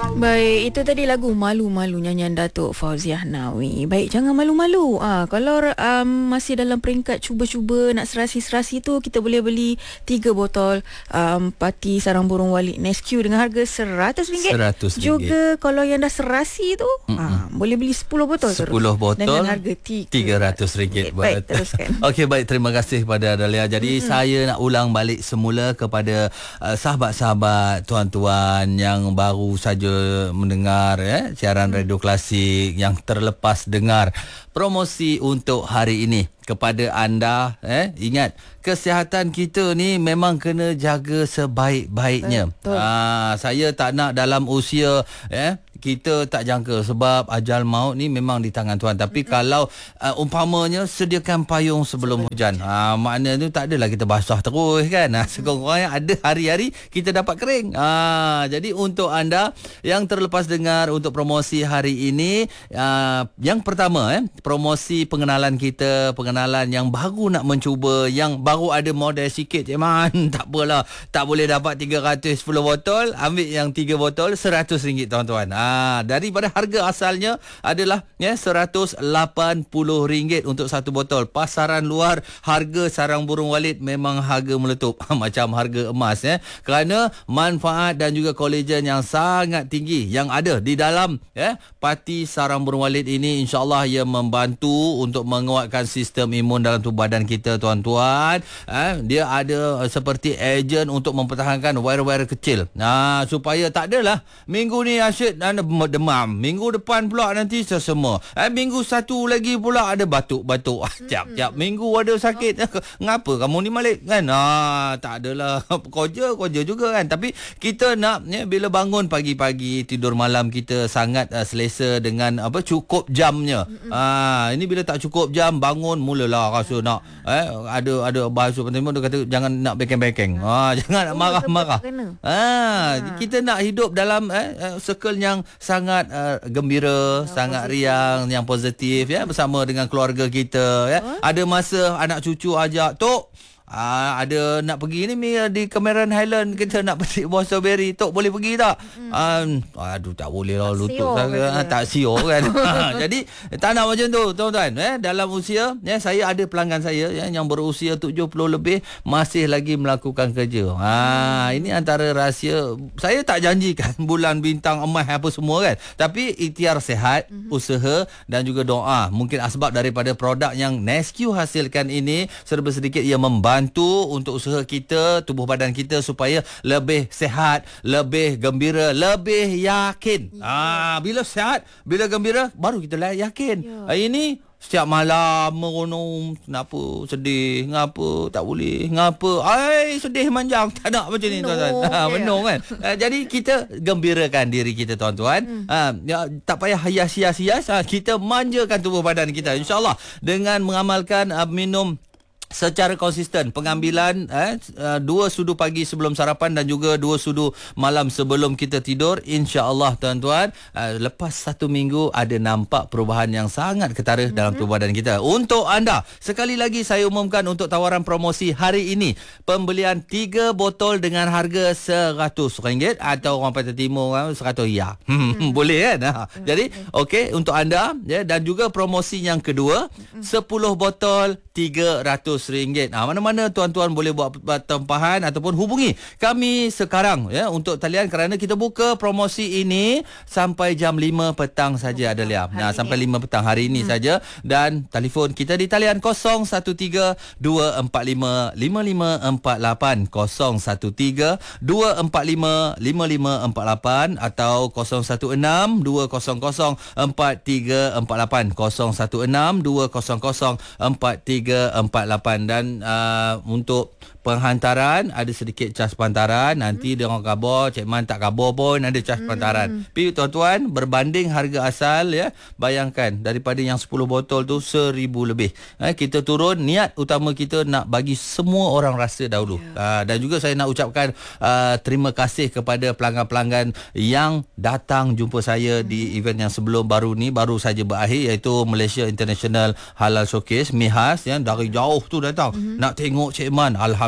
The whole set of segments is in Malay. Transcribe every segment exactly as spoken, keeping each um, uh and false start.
Baik, itu tadi lagu Malu-Malu nyanyian Datuk Fauziah Nawi. Baik, jangan malu-malu. Ah, kalau um, masih dalam peringkat cuba-cuba nak serasi-serasi tu, kita boleh beli tiga botol um, Pati Sarang Burung Walid Nesque dengan harga seratus ringgit. seratus ringgit. Juga kalau yang dah serasi tu, ah, boleh beli sepuluh botol sepuluh terus. botol dengan harga tiga ratus ringgit. Baik, teruskan. Okey, baik, terima kasih kepada Dahlia. Jadi mm-hmm. saya nak ulang balik semula kepada uh, sahabat-sahabat, tuan-tuan yang baru saja mendengar ya, siaran hmm. radio klasik, yang terlepas dengar promosi untuk hari ini. Kepada anda, eh, ingat, kesihatan kita ni memang kena jaga sebaik-baiknya. Ah, saya tak nak dalam usia eh, kita tak jangka, sebab ajal maut ni memang di tangan Tuhan. Tapi mm-hmm. kalau uh, umpamanya sediakan payung sebelum hujan, ah, maknanya tu tak adalah kita basah terus kan. Ah, sekurang-kurangnya ada hari-hari kita dapat kering. Ah, jadi untuk anda yang terlepas dengar untuk promosi hari ini, uh, yang pertama eh, promosi pengenalan kita, pengenalan Kenalan yang baru nak mencuba, yang baru ada model sikit, Cik Man, tak apalah, tak boleh dapat tiga ratus sepuluh botol, ambil yang tiga botol seratus ringgit tuan-tuan. Ah, daripada harga asalnya adalah ya seratus lapan puluh ringgit untuk satu botol. Pasaran luar harga sarang burung Walid memang harga meletup macam harga emas ya. Kerana manfaat dan juga kolagen yang sangat tinggi yang ada di dalam ya Pati Sarang Burung Walid ini, insya-Allah ia membantu untuk menguatkan sistem imun dalam tubuh badan kita tuan-tuan. Eh, dia ada seperti ejen untuk mempertahankan wair-wair kecil. Nah, supaya tak adalah minggu ni asyik demam, minggu depan pula nanti sesama. Eh, minggu satu lagi pula ada batuk-batuk. Tiap-tiap minggu ada sakit. Ngapa kamu ni Malik kan? Ah, tak adalah. Kerja, kerja juga kan. Tapi kita nak ya, bila bangun pagi-pagi, tidur malam kita sangat uh, selesa dengan apa cukup jamnya. Ah, ini bila tak cukup jam, bangun mulalah rasa nak eh ada ada bahasa penting dia kata jangan nak bekeng-bekeng. Ha, jangan nak marah-marah. Ha, ha, kita nak hidup dalam eh circle yang sangat uh, gembira, ya, sangat positif. Riang, yang positif ya, bersama dengan keluarga kita ya. Oh? Ada masa anak cucu ajak, "Tok, Ah, ada nak pergi ni di Cameron Highland, kita nak petik buah strawberry, Tok boleh pergi tak?" Mm. Um, aduh tak boleh lah, lutut saya tak sio kan. Jadi tak nak macam tu tuan-tuan eh. Dalam usia ya, saya ada pelanggan saya ya, yang berusia tujuh puluh lebih masih lagi melakukan kerja. Ha, mm. Ini antara rahsia. Saya tak janjikan bulan bintang emas apa semua kan, tapi ikhtiar sehat, mm-hmm. usaha dan juga doa. Mungkin asbab daripada produk yang Nesque hasilkan ini serba sedikit ia membantu bantu untuk usaha kita, tubuh badan kita supaya lebih sihat, lebih gembira, lebih yakin. Ya. Ah, bila sihat, bila gembira, baru kita lah yakin. Ya. Ah, ini setiap malam meronong, kenapa sedih, ngapa tak boleh, ngapa ai sedih manjang, tak nak macam ni tuan-tuan. Ha, menung kan. Ha, jadi kita gembirakan diri kita tuan-tuan. Hmm. Ha, ya, tak payah hias-hias-hias, ha, kita manjakan tubuh badan kita insya-Allah dengan mengamalkan uh, minum secara konsisten, pengambilan eh, dua sudu pagi sebelum sarapan dan juga dua sudu malam sebelum kita tidur. InsyaAllah tuan-tuan, eh, lepas satu minggu ada nampak perubahan yang sangat ketara mm-hmm. dalam tubuh badan kita. Untuk anda, sekali lagi saya umumkan untuk tawaran promosi hari ini, pembelian tiga botol dengan harga seratus ringgit atau orang Pantai Timur seratus ya. Mm-hmm. Boleh kan? Ha. Mm-hmm. Jadi okey untuk anda ya, dan juga promosi yang kedua, mm-hmm. sepuluh botol tiga ratus ringgit. Ah, mana-mana tuan-tuan boleh buat tempahan ataupun hubungi kami sekarang ya untuk talian, kerana kita buka promosi ini sampai jam lima petang saja ada liam. Nah, sampai lima petang hari ini hmm. saja, dan telefon kita di talian kosong satu tiga dua empat lima lima lima empat lapan, kosong satu tiga dua empat lima lima lima empat lapan atau kosong satu enam dua kosong kosong empat tiga empat lapan, kosong satu enam dua kosong kosong empat tiga empat lapan. Dan uh, untuk penghantaran ada sedikit cas pantaran. Nanti hmm. dia orang khabar, Cik Man tak khabar pun ada cas hmm. pantaran. Tapi tuan-tuan, berbanding harga asal ya, bayangkan daripada yang sepuluh botol tu seribu lebih. Eh, kita turun, niat utama kita nak bagi semua orang rasa dahulu. Yeah. Uh, dan juga saya nak ucapkan uh, terima kasih kepada pelanggan-pelanggan yang datang jumpa saya hmm. di event yang sebelum baru ni, baru saja berakhir, iaitu Malaysia International Halal Showcase, M I H A S, yang dari jauh tu datang mm-hmm. nak tengok Cik Man. Alhamdulillah,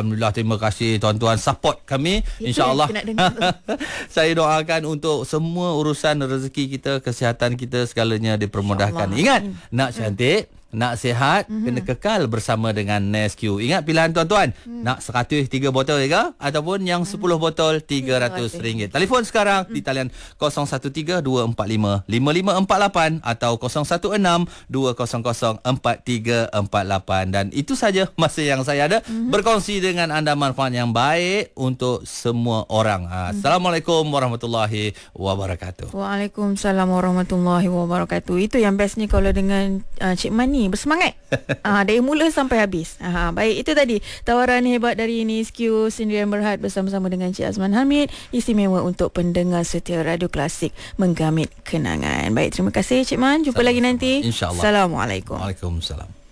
Alhamdulillah, terima kasih tuan-tuan support kami. InsyaAllah saya doakan untuk semua urusan rezeki kita, kesihatan kita, segalanya dipermudahkan. Ingat, nak cantik, nak sihat, mm-hmm. kena kekal bersama dengan Nesque. Ingat pilihan tuan-tuan, mm. nak seratus tiga botol ke ataupun yang sepuluh botol tiga ratus ringgit. Telefon sekarang mm. di talian kosong satu tiga dua empat lima lima lima empat lapan atau kosong satu enam dua kosong kosong empat tiga empat lapan. Dan itu saja masa yang saya ada mm-hmm. berkongsi dengan anda manfaat yang baik untuk semua orang. Mm. Assalamualaikum warahmatullahi wabarakatuh. Waalaikumsalam warahmatullahi wabarakatuh. Itu yang bestnya kalau dengan uh, Cik Mani bersemangat ah, dari mula sampai habis. ah, Baik, itu tadi tawaran hebat dari Nesque Sendirian Berhad bersama-sama dengan Cik Azman Hamid, istimewa untuk pendengar setia Radio Klasik, menggamit kenangan. Baik, terima kasih Cik Man. Jumpa lagi nanti. InsyaAllah. Assalamualaikum. Waalaikumsalam.